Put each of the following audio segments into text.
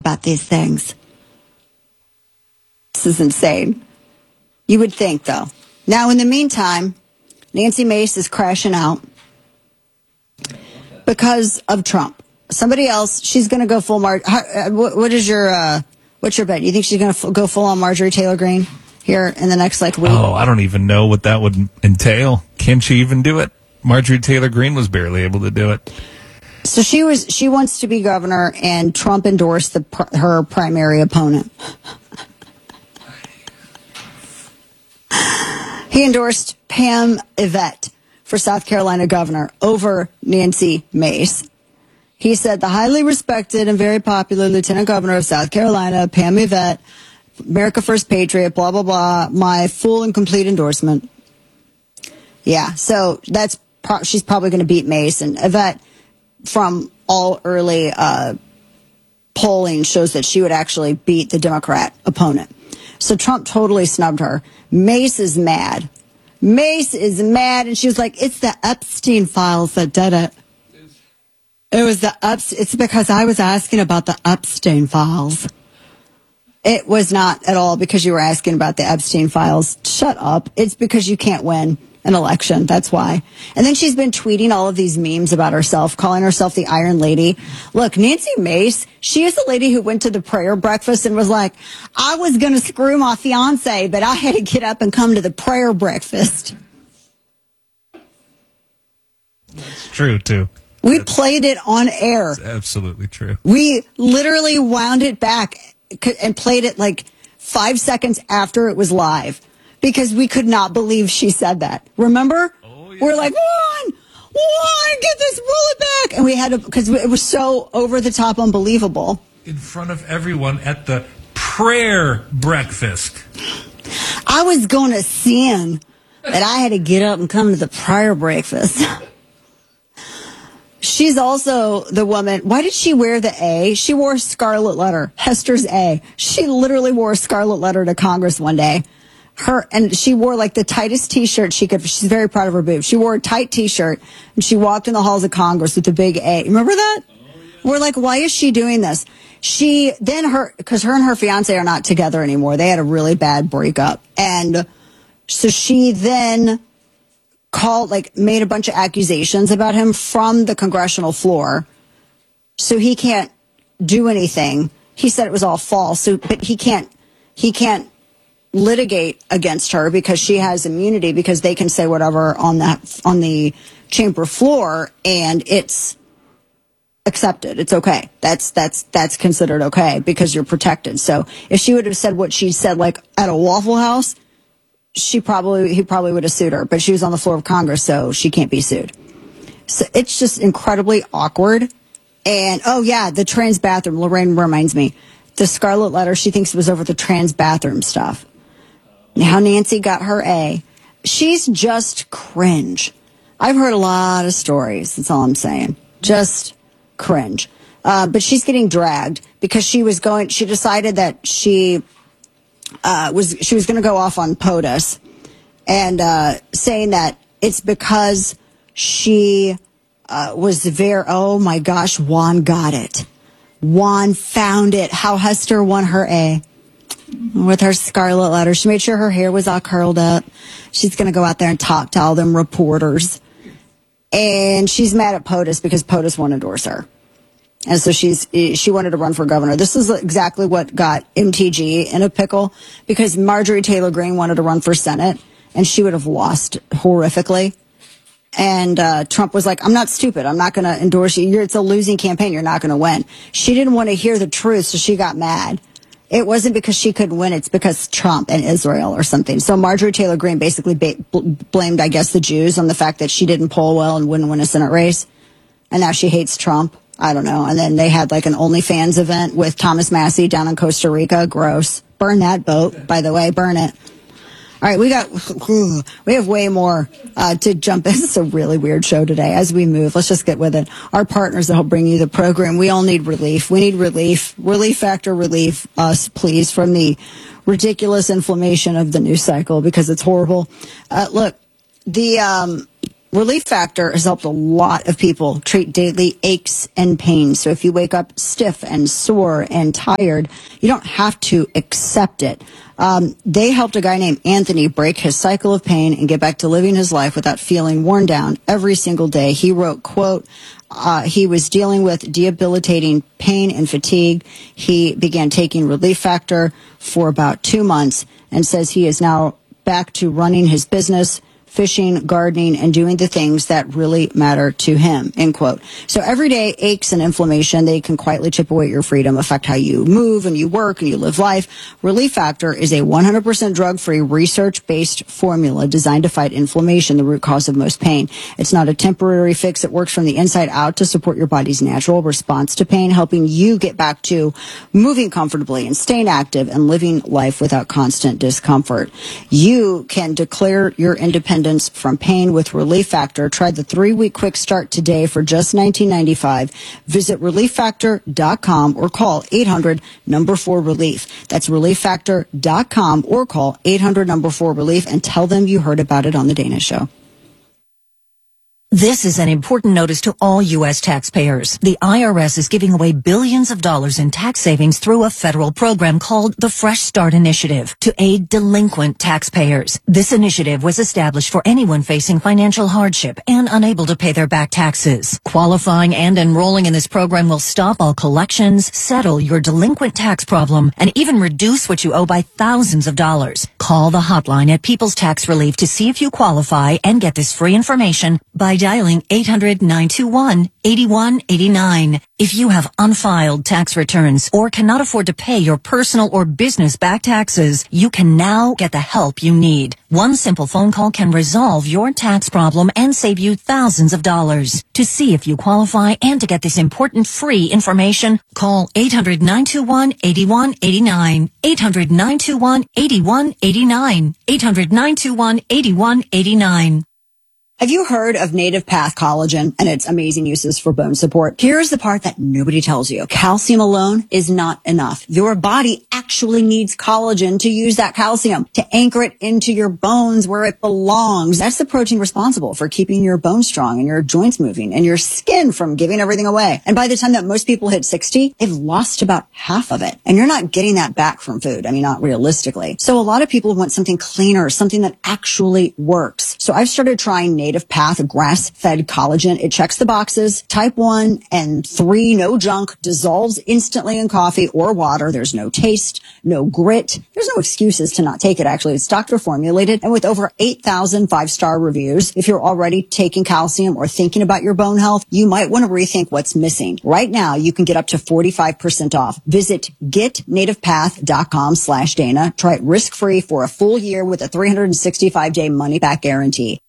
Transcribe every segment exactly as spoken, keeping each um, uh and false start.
about these things. This is insane. You would think, though. Now, in the meantime, Nancy Mace is crashing out because of Trump. Somebody else, she's going to go full Mar. How, what, what is your, uh, what's your bet? You think she's going to f- go full on Marjorie Taylor Greene here in the next, like, week? Oh, I don't even know what that would entail. Can she even do it? Marjorie Taylor Greene was barely able to do it. So she was, she wants to be governor, and Trump endorsed the, her primary opponent. He endorsed Pam Yvette for South Carolina governor over Nancy Mace. He said the highly respected and very popular Lieutenant Governor of South Carolina, Pam Yvette, America First Patriot, blah, blah, blah, my full and complete endorsement. Yeah, so that's pro- she's probably going to beat Mace. And Yvette, from all early uh, polling, shows that she would actually beat the Democrat opponent. So Trump totally snubbed her. Mace is mad. Mace is mad, and she was like, it's the Epstein files that did it. It was the Ups. It's because I was asking about the Epstein files. It was not at all because you were asking about the Epstein files. Shut up. It's because you can't win an election. That's why. And then she's been tweeting all of these memes about herself, calling herself the Iron Lady. Look, Nancy Mace, she is the lady who went to the prayer breakfast and was like, I was going to screw my fiance, but I had to get up and come to the prayer breakfast. That's true, too. We That's, played it on air. That's absolutely true. We literally wound it back and played it like five seconds after it was live because we could not believe she said that. Remember? Oh, yeah. We're like, Juan, Juan, get this, roll it back. And we had to, because it was so over the top unbelievable. In front of everyone at the prayer breakfast. I was going to sin that I had to get up and come to the prayer breakfast. She's also the woman. Why did she wear the A? She wore a scarlet letter, Hester's A. She literally wore a scarlet letter to Congress one day. Her and she wore like the tightest T-shirt she could. She's very proud of her boobs. She wore a tight T-shirt and she walked in the halls of Congress with the big A. Remember that? Oh, yeah. We're like, why is she doing this? She then her because her and her fiance are not together anymore. They had a really bad breakup, and so she then called, like, made a bunch of accusations about him from the congressional floor. So he can't do anything. He said it was all false. So, but he can't, he can't litigate against her because she has immunity because they can say whatever on that, on the chamber floor and it's accepted. It's okay. That's, that's, that's considered okay because you're protected. So if she would have said what she said, like at a Waffle House, she probably, he probably would have sued her, but she was on the floor of Congress, so she can't be sued. So it's just incredibly awkward. And, oh yeah, the trans bathroom, Lorraine reminds me, the scarlet letter, she thinks it was over the trans bathroom stuff. How Nancy got her A. She's just cringe. I've heard a lot of stories, that's all I'm saying. Just cringe. Uh, but she's getting dragged because she was going, she decided that she... Uh, was she was going to go off on POTUS and uh, saying that it's because she uh, was very, oh my gosh, Juan got it. Juan found it. How Hester won her A with her scarlet letter. She made sure her hair was all curled up. She's going to go out there and talk to all them reporters. And she's mad at POTUS because POTUS won't endorse her. And so she's she wanted to run for governor. This is exactly what got M T G in a pickle because Marjorie Taylor Greene wanted to run for Senate and she would have lost horrifically. And uh, Trump was like, I'm not stupid. I'm not going to endorse you. You're, it's a losing campaign. You're not going to win. She didn't want to hear the truth, so she got mad. It wasn't because she couldn't win. It's because Trump and Israel or something. So Marjorie Taylor Greene basically ba- blamed, I guess, the Jews on the fact that she didn't poll well and wouldn't win a Senate race. And now she hates Trump. I don't know. And then they had like an OnlyFans event with Thomas Massey down in Costa Rica. Gross. Burn that boat, by the way. Burn it. All right, we got, we have way more uh, to jump in. This is a really weird show today. As we move, let's just get with it. Our partners that help bring you the program, we all need relief. We need relief. Relief Factor, relief us, please, from the ridiculous inflammation of the news cycle because it's horrible. Uh, look, the, um, Relief Factor has helped a lot of people treat daily aches and pains. So if you wake up stiff and sore and tired, you don't have to accept it. Um, they helped a guy named Anthony break his cycle of pain and get back to living his life without feeling worn down every single day. He wrote, quote, uh, he was dealing with debilitating pain and fatigue. He began taking Relief Factor for about two months and says he is now back to running his business, fishing, gardening, and doing the things that really matter to him, end quote. So everyday aches and inflammation, they can quietly chip away at your freedom, affect how you move and you work and you live life. Relief Factor is a one hundred percent drug-free, research-based formula designed to fight inflammation, the root cause of most pain. It's not a temporary fix. It works from the inside out to support your body's natural response to pain, helping you get back to moving comfortably and staying active and living life without constant discomfort. You can declare your independence from pain with Relief Factor. Try the three-week quick start today for just nineteen ninety-five. Visit relief factor dot com or call eight hundred number four relief. That's relief factor dot com or call eight hundred number four relief and tell them you heard about it on the Dana Show. This is an important notice to all U S taxpayers. The I R S is giving away billions of dollars in tax savings through a federal program called the Fresh Start Initiative to aid delinquent taxpayers. This initiative was established for anyone facing financial hardship and unable to pay their back taxes. Qualifying and enrolling in this program will stop all collections, settle your delinquent tax problem, and even reduce what you owe by thousands of dollars. Call the hotline at People's Tax Relief to see if you qualify and get this free information by dialing eight hundred nine two one eight one eight nine. If you have unfiled tax returns or cannot afford to pay your personal or business back taxes, you can now get the help you need. One simple phone call can resolve your tax problem and save you thousands of dollars. To see if you qualify and to get this important free information, call eight hundred nine two one eight one eight nine. eight hundred nine two one eight one eight nine. eight hundred nine two one eight one eight nine. Have you heard of Native Path Collagen and its amazing uses for bone support? Here's the part that nobody tells you. Calcium alone is not enough. Your body actually needs collagen to use that calcium, to anchor it into your bones where it belongs. That's the protein responsible for keeping your bones strong and your joints moving and your skin from giving everything away. And by the time that most people hit sixty, they've lost about half of it. And you're not getting that back from food. I mean, not realistically. So a lot of people want something cleaner, something that actually works. So I've started trying Native Native Path grass-fed collagen. It checks the boxes. Type one and three, no junk, dissolves instantly in coffee or water. There's no taste, no grit. There's no excuses to not take it, actually. It's doctor formulated and with over eight thousand five-star reviews. If you're already taking calcium or thinking about your bone health, you might want to rethink what's missing. Right now, you can get up to forty-five percent off. Visit getnativepath.com slash Dana. Try it risk-free for a full year with a three hundred sixty-five day money-back guarantee.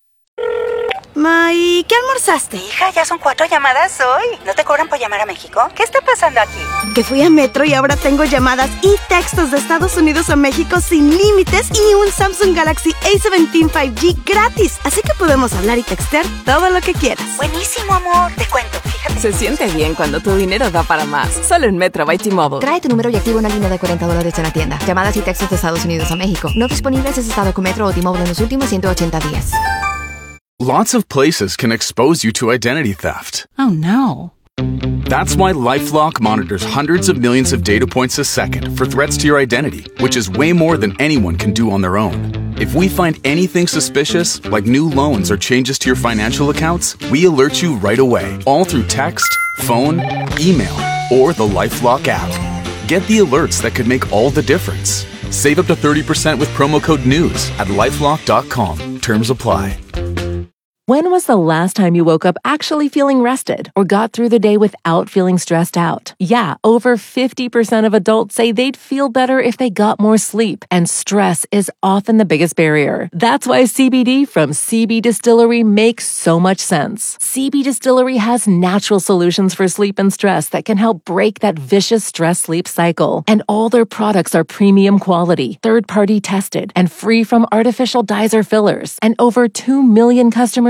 Ma, ¿y qué almorzaste? Hija, ya son cuatro llamadas hoy. ¿No te cobran por llamar a México? ¿Qué está pasando aquí? Que fui a Metro y ahora tengo llamadas y textos de Estados Unidos a México sin límites y un Samsung Galaxy A diecisiete cinco G gratis. Así que podemos hablar y textear todo lo que quieras. Buenísimo, amor. Te cuento, fíjate. Se siente bien cuando tu dinero da para más. Solo en Metro by T-Mobile. Trae tu número y activa una línea de cuarenta dólares en la tienda. Llamadas y textos de Estados Unidos a México. No disponibles si has estado con Metro o T-Mobile en los últimos ciento ochenta días. Lots of places can expose you to identity theft. Oh, no. That's why LifeLock monitors hundreds of millions of data points a second for threats to your identity, which is way more than anyone can do on their own. If we find anything suspicious, like new loans or changes to your financial accounts, we alert you right away, all through text, phone, email, or the LifeLock app. Get the alerts that could make all the difference. Save up to thirty percent with promo code NEWS at lifelock dot com. Terms apply. When was the last time you woke up actually feeling rested or got through the day without feeling stressed out? Yeah, over fifty percent of adults say they'd feel better if they got more sleep, and stress is often the biggest barrier. That's why C B D from C B Distillery makes so much sense. C B Distillery has natural solutions for sleep and stress that can help break that vicious stress-sleep cycle. And all their products are premium quality, third-party tested, and free from artificial dyes or fillers. And over two million customers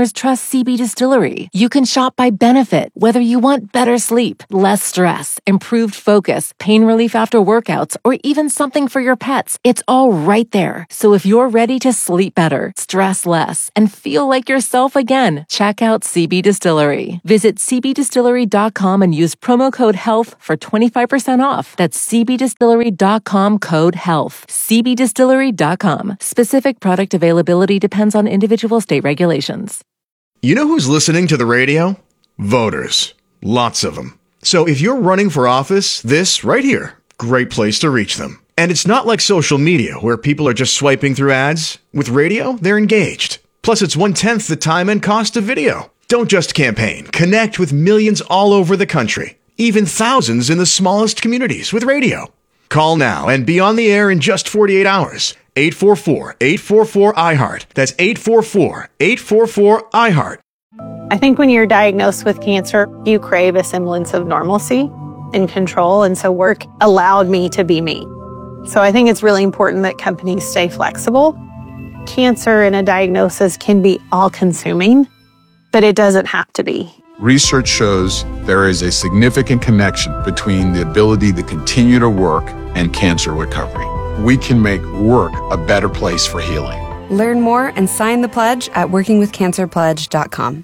customers trust C B Distillery. You can shop by benefit, whether you want better sleep, less stress, improved focus, pain relief after workouts, or even something for your pets. It's all right there. So if you're ready to sleep better, stress less, and feel like yourself again, check out C B Distillery. Visit c b distillery dot com and use promo code HEALTH for twenty-five percent off. That's c b distillery dot com code HEALTH. c b distillery dot com. Specific product availability depends on individual state regulations. You know who's listening to the radio? Voters. Lots of them. So if you're running for office, this right here, great place to reach them. And it's not like social media where people are just swiping through ads. With radio, they're engaged. Plus, it's one-tenth the time and cost of video. Don't just campaign. Connect with millions all over the country. Even thousands in the smallest communities with radio. Call now and be on the air in just forty-eight hours. eight four four, eight four four, I heart. That's eight four four, eight four four, I heart. I think when you're diagnosed with cancer, you crave a semblance of normalcy and control. And so work allowed me to be me. So I think it's really important that companies stay flexible. Cancer and a diagnosis can be all-consuming, but it doesn't have to be. Research shows there is a significant connection between the ability to continue to work and cancer recovery. We can make work a better place for healing. Learn more and sign the pledge at working with cancer pledge dot com.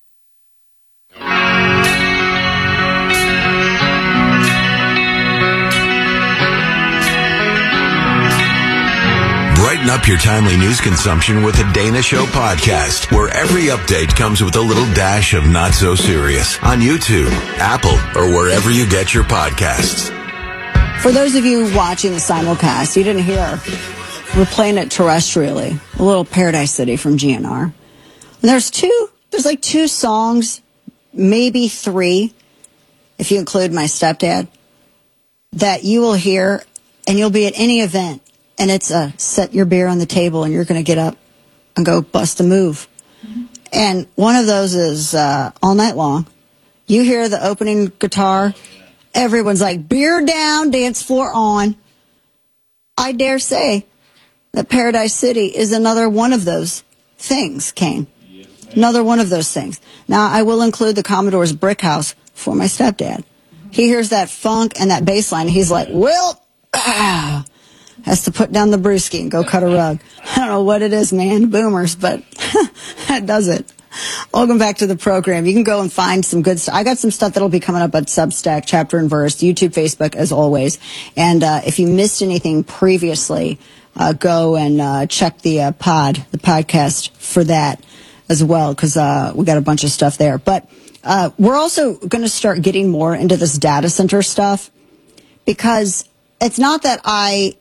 Brighten up your timely news consumption with a Dana Show podcast, where every update comes with a little dash of not so serious on YouTube, Apple, or wherever you get your podcasts. For those of you watching the simulcast, you didn't hear, we're playing it terrestrially, a little Paradise City from G N R. And there's two, there's like two songs, maybe three, if you include my stepdad, that you will hear, and you'll be at any event. And it's a set your beer on the table and you're going to get up and go bust a move. Mm-hmm. And one of those is uh, All Night Long. You hear the opening guitar. Everyone's like, beer down, dance floor on. I dare say that Paradise City is another one of those things, Kane. Yes, another one of those things. Now, I will include the Commodore's Brick House for my stepdad. Mm-hmm. He hears that funk and that bass line. He's like, well, ah. Has to put down the brewski and go cut a rug. I don't know what it is, man, boomers, but that does it. Welcome back to the program. You can go and find some good stuff. I got some stuff that'll be coming up at Substack, Chapter and Verse, YouTube, Facebook, as always. And uh, if you missed anything previously, uh, go and uh, check the uh, pod, the podcast for that as well, because uh, we got a bunch of stuff there. But uh, we're also going to start getting more into this data center stuff, because it's not that I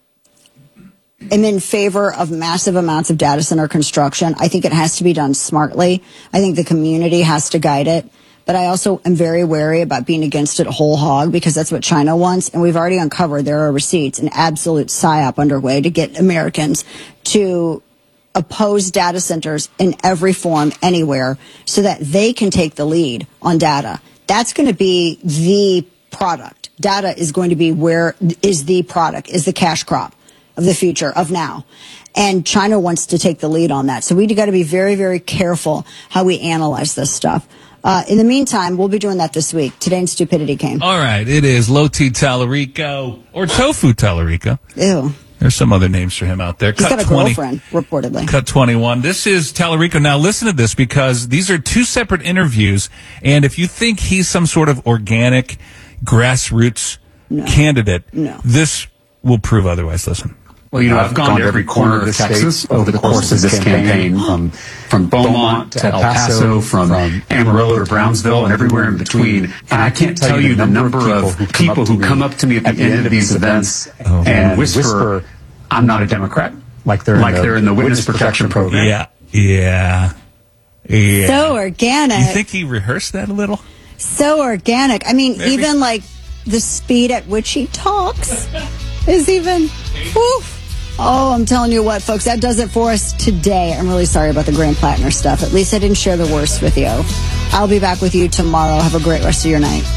am in favor of massive amounts of data center construction. I think it has to be done smartly. I think the community has to guide it. But I also am very wary about being against it whole hog, because that's what China wants. And we've already uncovered there are receipts, an absolute psyop underway to get Americans to oppose data centers in every form, anywhere, so that they can take the lead on data. That's going to be the product. Data is going to be where is the product, is the cash crop of the future, of now. And China wants to take the lead on that. So we got to be very, very careful how we analyze this stuff. Uh, in the meantime, we'll be doing that this week. Today in Stupidity came. All right. It is Loti Tallarico, or Tofu Tallarico. Ew. There's some other names for him out there. He's Cut got a twenty, girlfriend, reportedly. Cut twenty-one. This is Tallarico. Now listen to this, because these are two separate interviews. And if you think he's some sort of organic grassroots no. candidate, no. this will prove otherwise. Listen. Well, you know, I've gone to every corner of Texas over the course of this campaign, from from Beaumont to El Paso, from Amarillo to Brownsville, and everywhere in between. And I can't tell you the number of people who come up to me at the end of these events and whisper, "I'm not a Democrat," like they're like they're in the witness protection program. Yeah, yeah, yeah. So organic. You think he rehearsed that a little? So organic. I mean, Maybe. even like the speed at which he talks is even. Woof. Oh, I'm telling you what, folks, that does it for us today. I'm really sorry about the Graham Plattner stuff. At least I didn't share the worst with you. I'll be back with you tomorrow. Have a great rest of your night.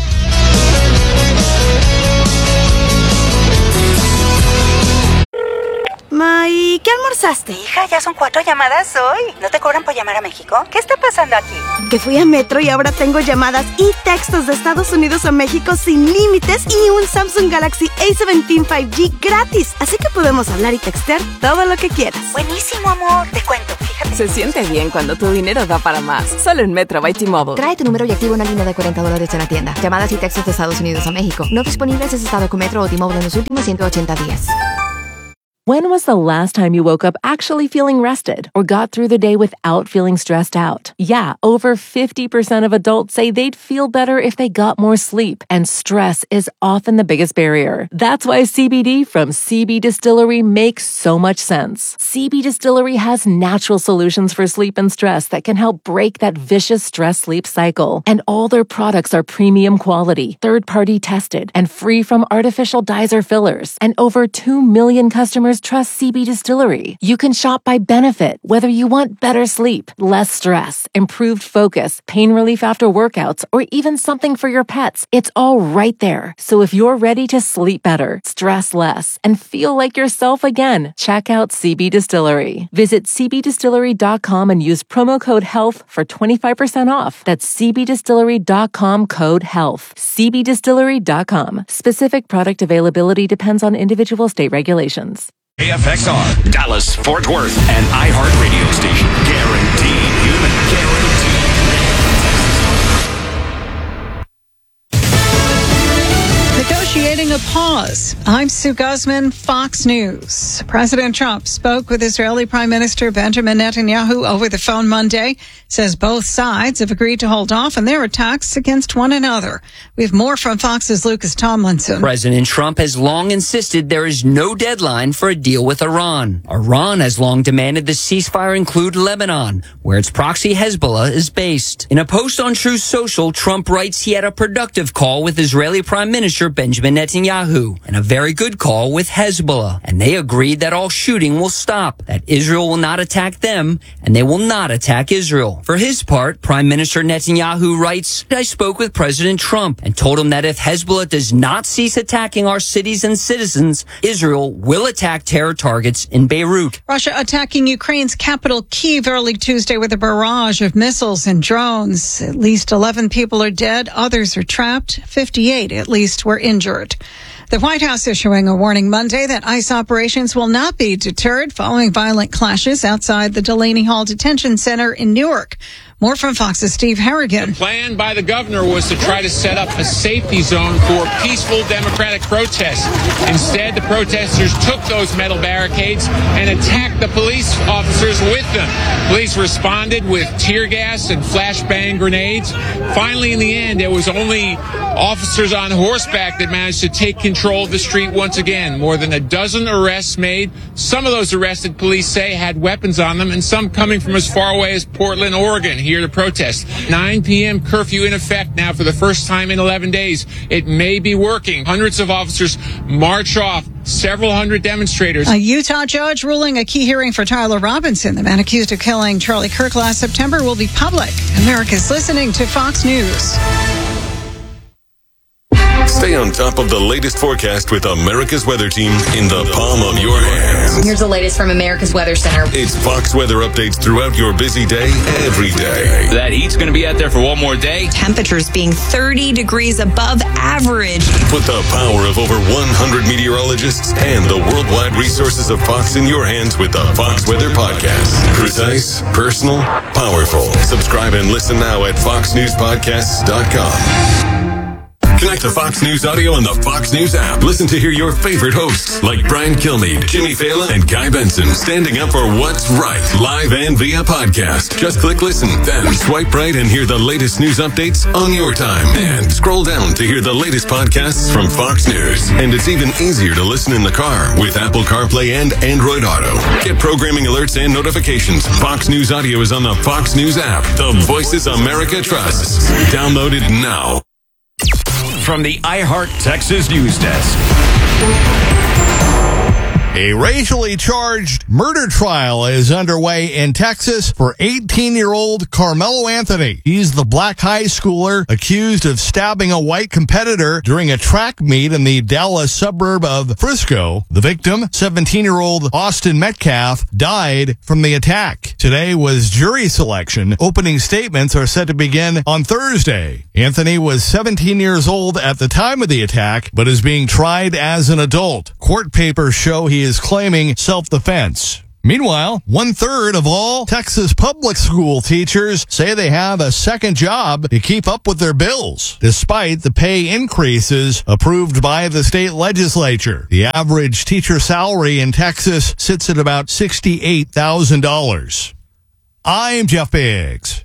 My ¿Y qué almorzaste? Hija, ya son cuatro llamadas hoy. ¿No te cobran por llamar a México? ¿Qué está pasando aquí? Que fui a Metro y ahora tengo llamadas y textos de Estados Unidos a México sin límites y un Samsung Galaxy A diecisiete cinco G gratis. Así que podemos hablar y textear todo lo que quieras. Buenísimo, amor. Te cuento, fíjate. Se siente bien cuando tu dinero da para más. Solo en Metro by T-Mobile. Trae tu número y activa una línea de cuarenta dólares en la tienda. Llamadas y textos de Estados Unidos a México. No disponibles en estado con Metro o T-Mobile en los últimos ciento ochenta días. When was the last time you woke up actually feeling rested or got through the day without feeling stressed out? Yeah, over fifty percent of adults say they'd feel better if they got more sleep, and stress is often the biggest barrier. That's why C B D from C B Distillery makes so much sense. C B Distillery has natural solutions for sleep and stress that can help break that vicious stress-sleep cycle. And all their products are premium quality, third-party tested, and free from artificial dyes or fillers. And over two million customers trust C B Distillery. You can shop by benefit, whether you want better sleep, less stress, improved focus, pain relief after workouts, or even something for your pets. It's all right there. So if you're ready to sleep better, stress less, and feel like yourself again, check out C B Distillery. Visit c b distillery dot com and use promo code HEALTH for twenty-five percent off. That's c b distillery dot com code HEALTH. c b distillery dot com. Specific product availability depends on individual state regulations. A F X R, Dallas, Fort Worth, an iHeart radio station. Guaranteed human. Guaranteed. Negotiating a pause. I'm Sue Guzman, Fox News. President Trump spoke with Israeli Prime Minister Benjamin Netanyahu over the phone Monday, says both sides have agreed to hold off on their attacks against one another. We have more from Fox's Lucas Tomlinson. President Trump has long insisted there is no deadline for a deal with Iran. Iran has long demanded the ceasefire include Lebanon, where its proxy Hezbollah is based. In a post on Truth Social, Trump writes he had a productive call with Israeli Prime Minister Benjamin Netanyahu and a very good call with Hezbollah. And they agreed that all shooting will stop, that Israel will not attack them, and they will not attack Israel. For his part, Prime Minister Netanyahu writes, I spoke with President Trump and told him that if Hezbollah does not cease attacking our cities and citizens, Israel will attack terror targets in Beirut. Russia attacking Ukraine's capital Kyiv early Tuesday with a barrage of missiles and drones. At least eleven people are dead. Others are trapped. fifty-eight at least were injured. The White House issuing a warning Monday that ICE operations will not be deterred following violent clashes outside the Delaney Hall Detention Center in Newark. More from Fox's Steve Harrigan. The plan by the governor was to try to set up a safety zone for peaceful democratic protests. Instead, the protesters took those metal barricades and attacked the police officers with them. Police responded with tear gas and flashbang grenades. Finally, in the end, it was only officers on horseback that managed to take control of the street once again. More than a dozen arrests made. Some of those arrested, police say, had weapons on them, and some coming from as far away as Portland, Oregon, here to protest. nine p.m. curfew in effect now for the first time in eleven days. It may be working. Hundreds of officers march off. Several hundred demonstrators. A Utah judge ruling a key hearing for Tyler Robinson, the man accused of killing Charlie Kirk last September, will be public. America's listening to Fox News. Stay on top of the latest forecast with America's Weather Team in the palm of your hands. Here's the latest from America's Weather Center. It's Fox weather updates throughout your busy day, every day. That heat's going to be out there for one more day. Temperatures being thirty degrees above average. Put the power of over one hundred meteorologists and the worldwide resources of Fox in your hands with the Fox Weather Podcast. Precise, personal, powerful. Subscribe and listen now at fox news podcasts dot com. Connect to Fox News Audio on the Fox News app. Listen to hear your favorite hosts like Brian Kilmeade, Jimmy Fallon, and Guy Benson standing up for what's right, live and via podcast. Just click listen, then swipe right and hear the latest news updates on your time. And scroll down to hear the latest podcasts from Fox News. And it's even easier to listen in the car with Apple CarPlay and Android Auto. Get programming alerts and notifications. Fox News Audio is on the Fox News app. The voices America trusts. Download it now. From the iHeart Texas News Desk. A racially charged murder trial is underway in Texas for eighteen-year-old Carmelo Anthony. He's the black high schooler accused of stabbing a white competitor during a track meet in the Dallas suburb of Frisco. The victim, seventeen-year-old Austin Metcalf, died from the attack. Today was jury selection. Opening statements are set to begin on Thursday. Anthony was seventeen years old at the time of the attack, but is being tried as an adult. Court papers show he is claiming self-defense. Meanwhile, one-third of all Texas public school teachers say they have a second job to keep up with their bills, despite the pay increases approved by the state legislature. The average teacher salary in Texas sits at about sixty-eight thousand dollars. I'm Jeff Biggs.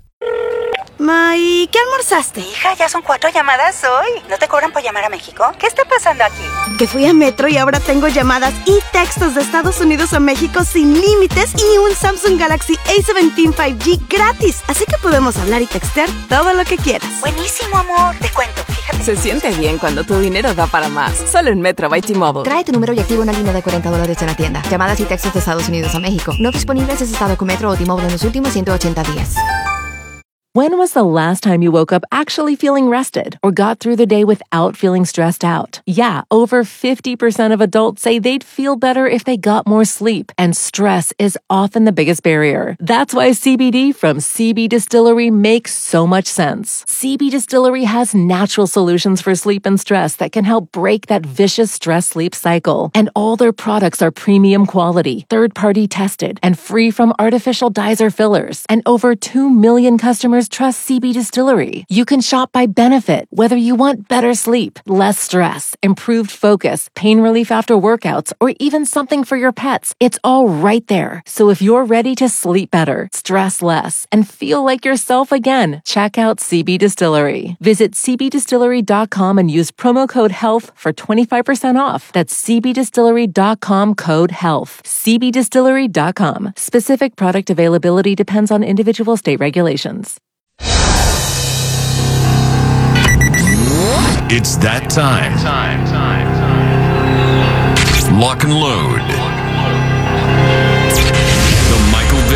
Ma, ¿y qué almorzaste? Hija, ya son cuatro llamadas hoy. ¿No te cobran por llamar a México? ¿Qué está pasando aquí? Que fui a Metro y ahora tengo llamadas y textos de Estados Unidos a México sin límites y un Samsung Galaxy A diecisiete cinco G gratis. Así que podemos hablar y textear todo lo que quieras. Buenísimo, amor. Te cuento, fíjate. Se siente bien cuando tu dinero da para más. Solo en Metro by T-Mobile. Trae tu número y activa una línea de cuarenta dólares en la tienda. Llamadas y textos de Estados Unidos a México. No disponibles en estado con Metro o T-Mobile en los últimos ciento ochenta días. When was the last time you woke up actually feeling rested or got through the day without feeling stressed out? Yeah, over fifty percent of adults say they'd feel better if they got more sleep, and stress is often the biggest barrier. That's why C B D from C B Distillery makes so much sense. C B Distillery has natural solutions for sleep and stress that can help break that vicious stress-sleep cycle. And all their products are premium quality, third-party tested, and free from artificial dyes or fillers. And over two million customers trust C B Distillery. You can shop by benefit, whether you want better sleep, less stress, improved focus, pain relief after workouts, or even something for your pets. It's all right there. So if you're ready to sleep better, stress less, and feel like yourself again, check out C B Distillery. Visit c b distillery dot com and use promo code HEALTH for twenty-five percent off. That's c b distillery dot com code HEALTH. c b distillery dot com. Specific product availability depends on individual state regulations. It's that time. Time, time, time. Lock and load.